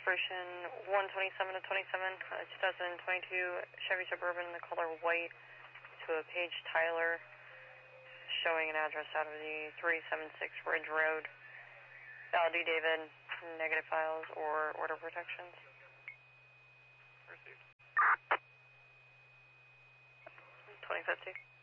expiration 127 to 27, 2022 Chevy Suburban, the color white, to a Paige Tyler, showing an address out of the 376 Ridge Road. Valid David, negative files or order protections. Received. 2050.